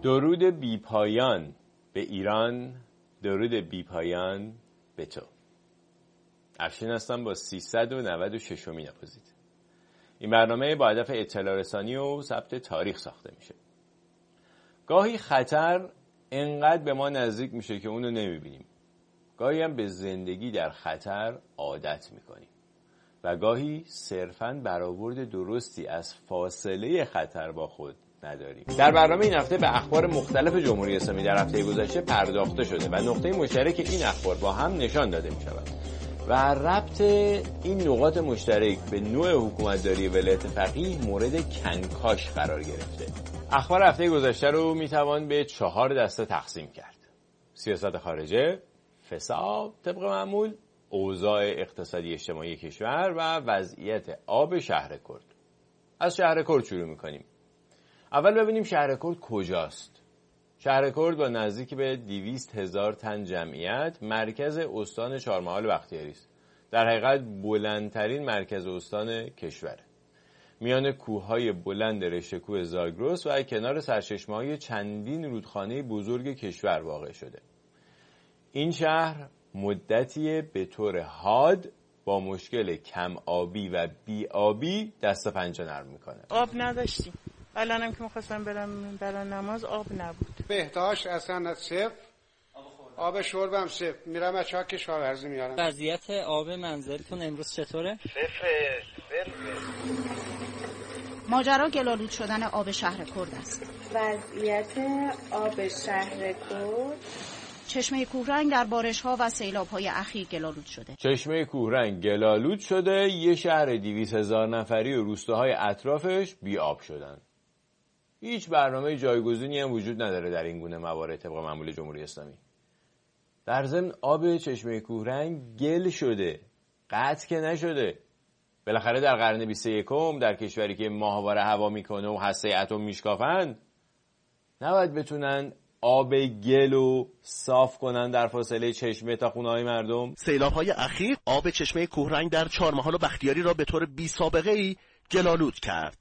درود بیپایان به ایران، درود بیپایان به تو. افشین هستم با 396مین اپوزیت. این برنامه با هدف اطلاع رسانی و ثبت تاریخ ساخته میشه. گاهی خطر انقدر به ما نزدیک میشه که اونو نمیبینیم. گاهی هم به زندگی در خطر عادت میکنیم و گاهی صرفاً برآورد درستی از فاصله خطر با خود نداریم. در برنامه این هفته به اخبار مختلف جمهوری اسلامی در هفته گذشته پرداخته شده و نقطه مشترک این اخبار با هم نشان داده می شود و ربط این نقاط مشترک به نوع حکومتداری ولایت فقیه مورد کنکاش قرار گرفته. اخبار هفته گذشته رو می توان به 4 دسته تقسیم کرد: سیاست خارجه، فساد طبق معمول، اوضاع اقتصادی اجتماعی کشور و وضعیت آب شهر کرد. از شهر کرد شروع می‌کنیم. اول ببینیم شهر کرد کجاست. شهر کرد با نزدیک به 200,000 تن جمعیت مرکز استان چهارمحال بختیاری است. در حقیقت بلندترین مرکز استان کشوره. میان کوههای بلند رشته کوه زاگرس و کنار سرچشمه‌های چندین رودخانه بزرگ کشور واقع شده. این شهر مدتی به طور حاد با مشکل کم آبی و بی آبی دست و پنجه نرم میکنه. آب نداشتیم. الانم که می‌خواستم برای نماز آب نبود. بهداشت اصلا صفر، آب شربم صفر. میرم از چاه کشاورزی میارم. وضعیت آب منزلتون امروز چطوره؟ صفر. ماجرا گل‌آلود شدن آب شهر کرد است. وضعیت آب شهر کرد: چشمه کوهرنگ در بارش‌ها و سیلاب‌های اخیر گل‌آلود شده. چشمه کوهرنگ گل‌آلود شده، یه شهر 200,000 نفری و روستاهای اطرافش بی آب شدن. هیچ برنامه جایگزینی هم وجود نداره در این گونه موارد طبق معمول جمهوری اسلامی. در ضمن آب چشمه کوهرنگ گل شده، قطع که نشده. بالاخره در قرن 21 در کشوری که ماهواره هوا میکنه و هسته اتم میشکافن، نباید بتونن آب گلو صاف کنن در فاصله چشمه تا خونه‌های مردم. سیلاب‌های اخیر آب چشمه کوهرنگ در چهارمحال و بختیاری را به طور بی سابقه‌ای گل‌آلود کرد.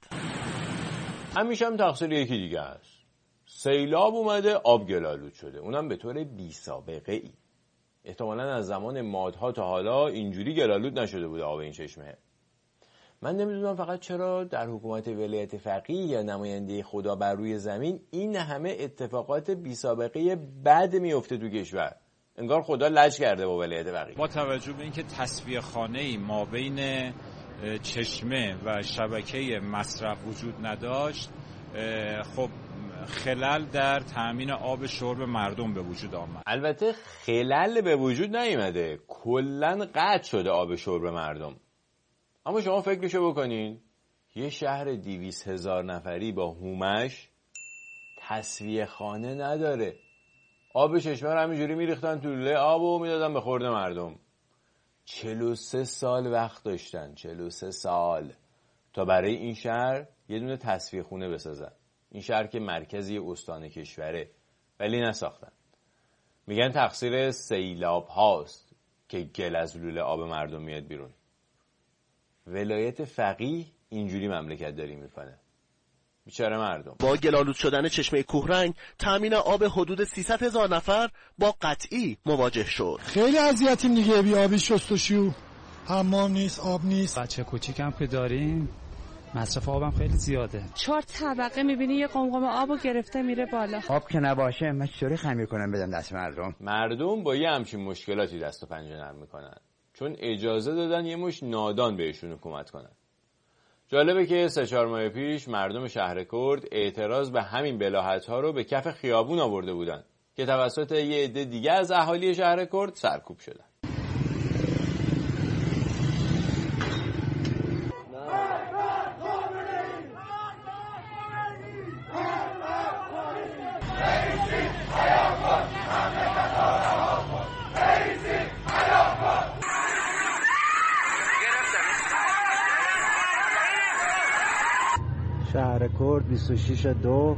همیشه هم تقصیر یکی دیگه است. سیلاب اومده، آب گل‌آلود شده، اونم به طور بی سابقه‌ای. احتمالاً از زمان مادها تا حالا اینجوری گل‌آلود نشده بوده آب این چشمه. من نمیدونم فقط چرا در حکومت ولایت فقیه یا نماینده خدا بر روی زمین این همه اتفاقات بی سابقه بد میفته تو کشور. انگار خدا لج کرده با ولایت فقیه. با توجه به اینکه تصفیه خانه‌ای ما بین چشمه و شبکه مصرف وجود نداشت، خب خلل در تامین آب شرب مردم به وجود آمد. البته خلل به وجود نیامده، کلاً قطع شده آب شرب مردم. اما شما فکرشو بکنین، یه شهر 200,000 نفری با هومش تصفیه خانه نداره. آب چشمه رو همینجوری میریختن تو لوله آب و میدادن به خورد مردم. 43 سال وقت داشتن، 43 سال تا برای این شهر یه دونه تصفیه خونه بسازن. این شهر که مرکزی استان کشوره، ولی نساختن. میگن تقصیر سیلاب هاست که گل از لوله آب مردم میاد بیرون. ولایت فقیه اینجوری مملکت داری میکنه. بیچاره مردم. با گل‌آلود شدن چشمه کوهرنگ تامین آب حدود 300,000 نفر با قطعی مواجه شد. خیلی اذیتیم دیگه، بی آبی، شستشو، حمام نیست، آب نیست. بچه کوچیکم که داریم مصرف آبم خیلی زیاده. 4 طبقه میبینی یه قمقم آبو گرفته میره بالا. آب که نباشه من چطوری خمیر کنم بدم دست مردم؟ مردم با یه همچین مشکلاتی دست و پنجه نرم میکنن، چون اجازه دادن یه مش نادان بهشون حکومت کنن. جالبه که 3-4 ماه پیش مردم شهر کرد اعتراض به همین بلاهت‌ها رو به کف خیابون آورده بودن که توسط یه عده دیگه از اهالی شهر کرد سرکوب شدن. شهر کرد 26/2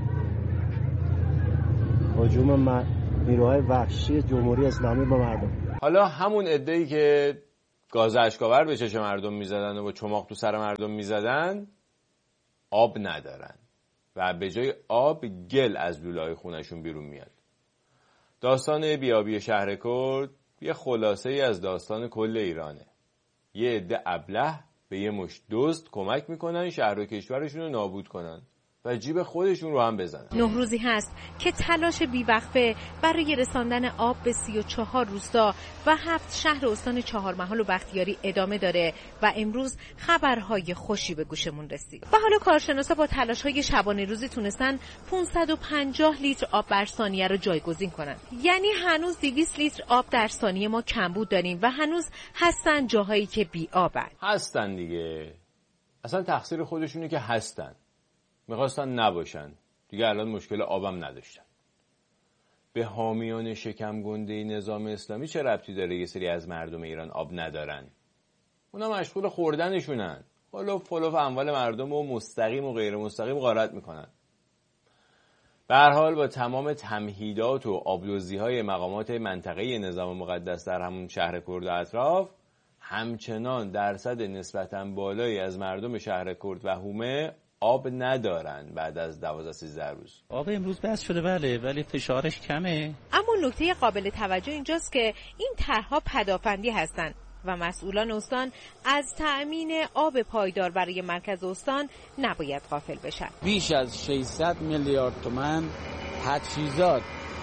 هجوم نیروهای وحشی جمهوری اسلامی به مردم. حالا همون عده‌ای که گاز اشکاور به چشم مردم میزدن و با چماق تو سر مردم میزدن آب ندارن. و به جای آب گل از لوله‌های خونشون بیرون میاد. داستان بیابی شهر کرد یه خلاصه ای از داستان کل ایرانه. یه عده ابله به یه مشت دزد کمک میکنن شهر و کشورشون رو نابود کنن و جیب خودشون رو هم بزنن. 9 روزی هست که تلاش بیوقفه برای رساندن آب به 34 روستا و 7 شهر استان چهارمحال و بختیاری ادامه داره و امروز خبرهای خوشی به گوشمون رسید. و حالا کارشناسا با تلاش‌های شبانه روزی تونستن 550 لیتر آب بر ثانیه رو جایگزین کنن. یعنی هنوز 200 لیتر آب در ثانیه ما کمبود داریم و هنوز هستن جاهایی که بی آبن. هستن دیگه. اصلا تقصیر خودشونه که هستن. میخواستن نباشن دیگه، الان مشکل آبم نداشتن. به حامیان شکم گنده نظام اسلامی چه ربطی داره یه سری از مردم ایران آب ندارن؟ اونا مشغول خوردنشونن، فلوف اموال مردم و مستقیم و غیر مستقیم غارت میکنن. به هر حال با تمام تمهیدات و آبدوزی‌های مقامات منطقه نظام مقدس در همون شهر کرد و اطراف، همچنان درصد نسبتاً بالایی از مردم شهر کرد و حومه آب ندارن بعد از 12-13 روز. آب امروز بس شده بله، ولی فشارش کمه. اما نکته قابل توجه اینجاست که این طرح‌ها پدافندی هستند و مسئولان استان از تأمین آب پایدار برای مرکز استان نباید غافل بشن. بیش از 600 میلیارد تومان تجهیزات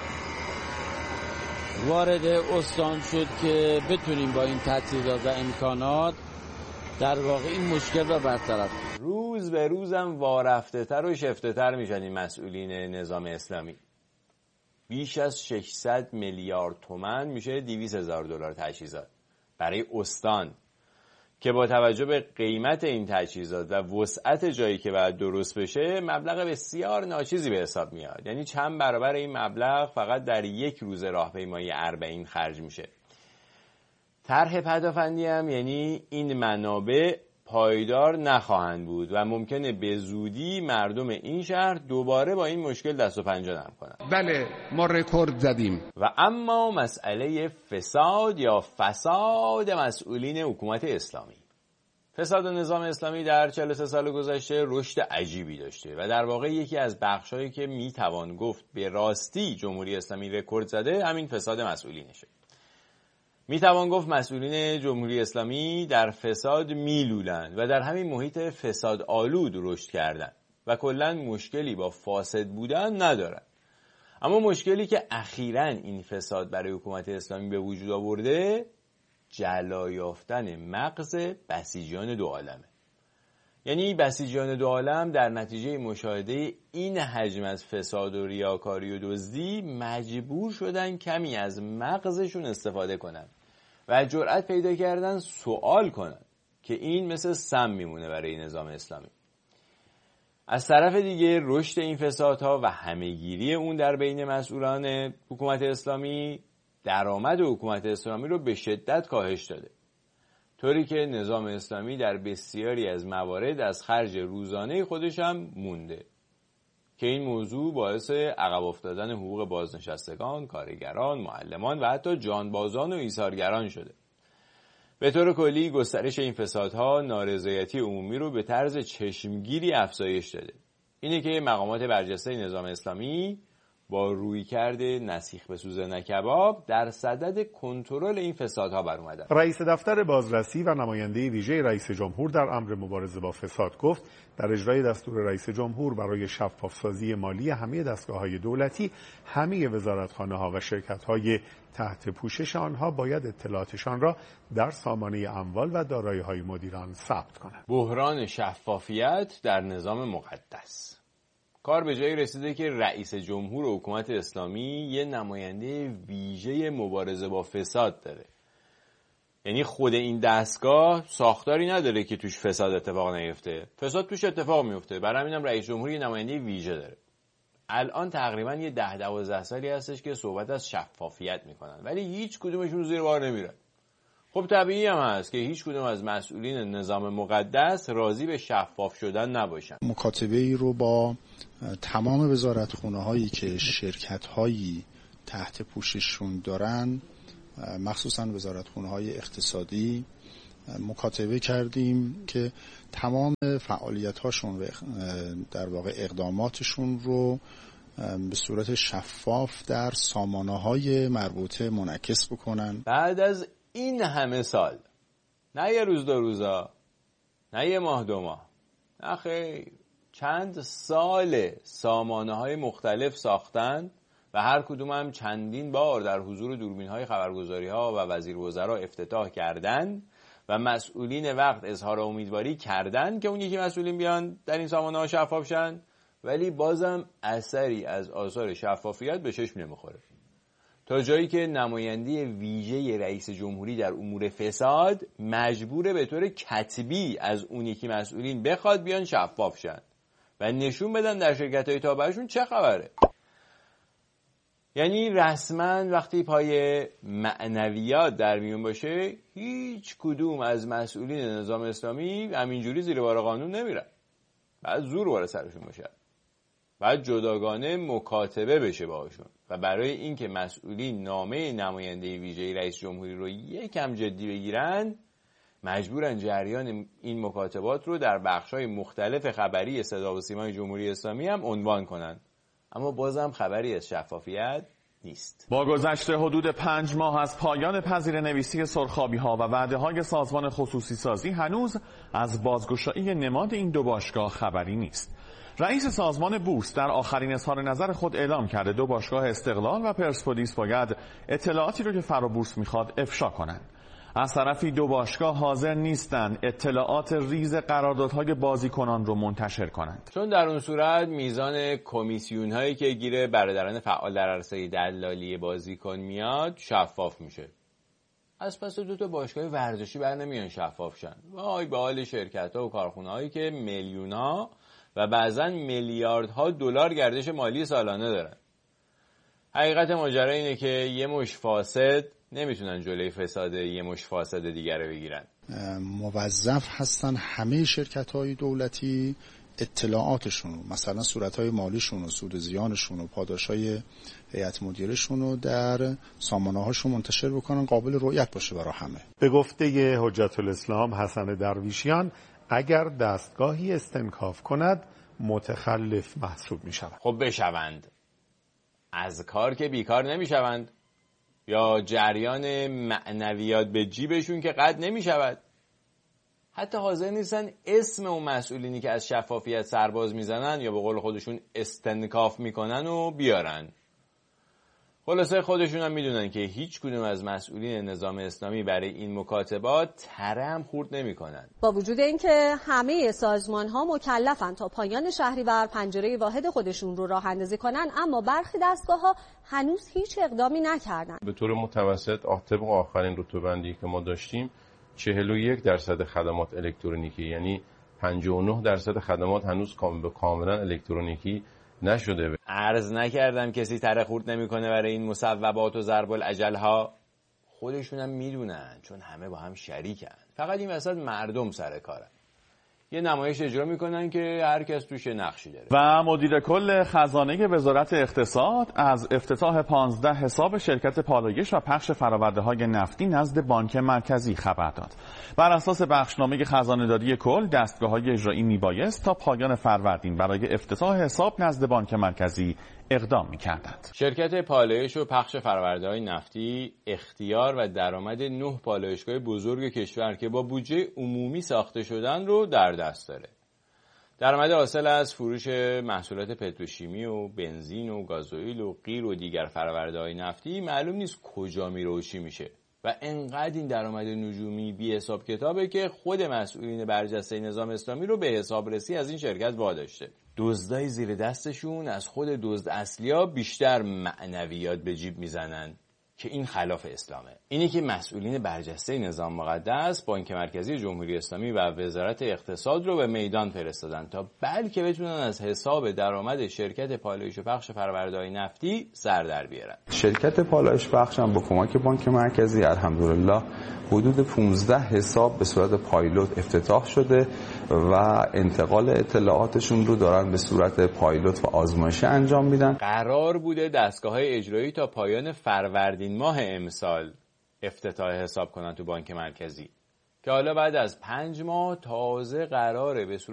وارد استان شد که بتونیم با این تجهیزات و امکانات در واقع این مشکل رو برطرف کنیم. روز به روزم وارفته تر و شفته تر میشن این مسئولین نظام اسلامی. بیش از 600 میلیارد تومان میشه 200,000 دلار تجهیزات برای استان که با توجه به قیمت این تجهیزات و وسعت جایی که باید درست بشه مبلغ بسیار ناچیزی به حساب میاد. یعنی چند برابر این مبلغ فقط در یک روز راهپیمایی 40 خرج میشه. طرح پدافندی هم یعنی این منابع پایدار نخواهند بود و ممکنه به زودی مردم این شهر دوباره با این مشکل دست و پنجه نرم کنند. بله ما رکورد زدیم. و اما مسئله فساد یا فساد مسئولین حکومت اسلامی. فساد نظام اسلامی در 43 سال گذشته رشد عجیبی داشته و در واقع یکی از بخشایی که میتوان گفت به راستی جمهوری اسلامی رکورد زده همین فساد مسئولینشه. میتوان گفت مسئولین جمهوری اسلامی در فساد میلولند و در همین محیط فساد آلود رشد کردند و کلاً مشکلی با فاسد بودن ندارند. اما مشکلی که اخیراً این فساد برای حکومت اسلامی به وجود آورده جلا یافتن مغز بسیجیان دو عالمه. یعنی بسیجیان دو عالم در نتیجه مشاهده این حجم از فساد و ریاکاری و دزدی مجبور شدن کمی از مغزشون استفاده کنن و جرأت پیدا کردن سوال کنن که این مثل سم میمونه برای نظام اسلامی. از طرف دیگه رشد این فسادها و همهگیری اون در بین مسئولان حکومت اسلامی درآمد حکومت اسلامی رو به شدت کاهش داده، طوری که نظام اسلامی در بسیاری از موارد از خرج روزانه خودش هم مونده که این موضوع باعث عقب افتادن حقوق بازنشستگان، کارگران، معلمان و حتی جانبازان و ایثارگران شده. به طور کلی گسترش این فسادها نارضایتی عمومی رو به طرز چشمگیری افزایش داده. اینه که مقامات برجسته نظام اسلامی با رویکرد نسیخ بسوزه نه کباب در صدد کنترل این فسادها بر اومدن. رئیس دفتر بازرسی و نماینده ویژه رئیس جمهور در امر مبارزه با فساد گفت در اجرای دستور رئیس جمهور برای شفافسازی مالی همه دستگاه‌های دولتی، همه وزارتخانه‌ها و شرکت‌های تحت پوشش آنها باید اطلاعاتشان را در سامانه اموال و دارایی‌های مدیران ثبت کنند. بحران شفافیت در نظام مقدس. کار به جایی رسیده که رئیس جمهور و حکومت اسلامی یه نماینده ویژه مبارزه با فساد داره. یعنی خود این دستگاه ساختاری نداره که توش فساد اتفاق نیفته. فساد توش اتفاق میفته. برای همینم رئیس جمهور یه نماینده ویژه داره. الان تقریبا یه 10-12 سالی هستش که صحبت از شفافیت میکنن ولی هیچ کدومشون زیر بار نمیرن. خب طبیعی هم هست که هیچ کدوم از مسئولین نظام مقدس راضی به شفاف شدن نباشن. مکاتبه ای رو با تمام وزارتخونه‌هایی که شرکت‌هایی تحت پوشششون دارن، مخصوصا وزارتخونه‌های اقتصادی مکاتبه کردیم که تمام فعالیت‌هاشون و در واقع اقداماتشون رو به صورت شفاف در سامانه‌های مربوطه منعکس بکنن. بعد از این همه سال، نه یه روز دو روزا، نه یه ماه دو ماه، نه خیر، چند سال سامانه‌های مختلف ساختن و هر کدوم هم چندین بار در حضور دوربین‌های خبرگزاری‌ها و وزیر وزرا افتتاح کردن و مسئولین وقت اظهار امیدواری کردن که اون یکی مسئولین بیان در این سامانه‌ها شفاف شن، ولی بازم اثری از آثار شفافیت به چشم نمیخوره، تا جایی که نماینده ویژه رئیس جمهوری در امور فساد مجبوره به طور کتبی از اون یکی مسئولین بخواد بیان شفاف شن و نشون بدن در شرکت‌های تابعشون چه خبره. یعنی رسما وقتی پای معنویات در میون باشه، هیچ کدوم از مسئولین نظام اسلامی همینجوری زیر بار قانون نمیرن، بعد زور وارد سرشون باشه، بعد جداگانه مکاتبه بشه باهاشون و برای اینکه مسئولین نامه نماینده ویژه رئیس جمهوری رو یکم جدی بگیرن، مجبورن جریان این مکاتبات رو در بخش‌های مختلف خبری صدا و سیمای جمهوری اسلامی هم عنوان کنن، اما بازم خبری از شفافیت نیست. با گذشت حدود 5 ماه از پایان پذیره‌نویسی سرخابی‌ها و وعده‌های سازمان خصوصی سازی هنوز از بازگشایی نماد این دو باشگاه خبری نیست. رئیس سازمان بورس در آخرین اظهار نظر خود اعلام کرده دو باشگاه استقلال و پرسپولیس باید اطلاعاتی رو که فرابورس میخواد افشا کنند. از طرفی دو باشگاه حاضر نیستند اطلاعات ریز قراردادهای بازیکنان رو منتشر کنند، چون در اون صورت میزان کمیسیون هایی که گیره برادران فعال در عرصه دلالی بازیکن میاد شفاف میشه. از پس دو تا باشگاه ورزشی برنمیان شفاف شن. وای به حال شرکت ها و کارخونه هایی که میلیون ها و بعضا میلیاردها دلار گردش مالی سالانه دارن. حقیقت ماجرا اینه که یه مش فاسد نمیتونن جلوی فساد یه مش فاسد دیگر رو بگیرن. موظف هستن همه شرکت‌های دولتی اطلاعاتشون، مثلا صورت‌های مالیشون و سود زیانشون و پاداش‌های هیئت مدیرشون رو در سامانه‌هاشون منتشر بکنن، قابل رؤیت باشه برای همه. به گفته حجت الاسلام حسن درویشیان، اگر دستگاهی استنکاف کند متخلف محسوب می‌شود. خب بشوند، از کار که بیکار نمیشوند، یا جریان معنویات به جیبشون که قطع نمی شود. حتی حاضر نیستن اسم اون مسئولینی که از شفافیت سرباز میزنن یا به قول خودشون استنکاف میکنن و بیارن. خلاصه خودشون هم میدونن که هیچ کدوم از مسئولین نظام اسلامی برای این مکاتبات ترم خورد نمیکنن. با وجود اینکه همه سازمان ها مکلفن تا پایان شهریور پنجره واحد خودشون رو راه اندازی کنن، اما برخی دستگاه ها هنوز هیچ اقدامی نکردن. به طور متوسط طبق آخرین رتبه‌بندی که ما داشتیم 41% خدمات الکترونیکی، یعنی 59% خدمات هنوز کاملا الکترونیکی نشده. عرض نکردم کسی تره خورد نمیکنه برای این مصوبات و ضرب الاجل ها. خودشون هم میدونن، چون همه با هم شریکن. فقط این وسط مردم سر کارن. یه نمایش اجرا میکنن که هر کس توش نقشی داره. و مدیر کل خزانه وزارت اقتصاد از افتتاح 15 حساب شرکت پالایش و پخش فرآورده‌های نفتی نزد بانک مرکزی خبر داد. بر اساس بخشنامه خزانه‌داری کل، دستگاه‌های اجرایی میبایست تا پایان فروردین برای افتتاح حساب نزد بانک مرکزی اقدام می‌کردند. شرکت پالایش و پخش فرآورده‌های نفتی اختیار و درآمد 9 پالایشگاه بزرگ کشور که با بودجه عمومی ساخته شدن رو در دست داره. درآمد حاصل از فروش محصولات پتروشیمی و بنزین و گازوئیل و غیر و دیگر فرآورده‌های نفتی معلوم نیست کجا میره و چی میشه و انقدر این درآمد نجومی بی حساب کتابه که خود مسئولین برجسته نظام اسلامی رو به حسابرسی از این شرکت واداشته. دزدای زیر دستشون از خود دزد اصلیا بیشتر معنویات به جیب میزنن که این خلاف اسلامه. اینی که مسئولین برجسته نظام مقدس بانک مرکزی جمهوری اسلامی و وزارت اقتصاد رو به میدان فرستادن تا بلکه بتونن از حساب درآمد شرکت پالایش و پخش فرآورده‌های نفتی سر در بیارن. شرکت پالایش پخش هم با کمک بانک مرکزی الحمدلله حدود 15 حساب به صورت پایلوت افتتاح شده و انتقال اطلاعاتشون رو دارن به صورت پایلوت و آزمایشی انجام میدن. قرار بوده دستگاه‌های اجرایی تا پایان فروردین ماه امسال افتتاح حساب کنن تو بانک مرکزی، که حالا بعد از 5 ماه تازه قراره به صورت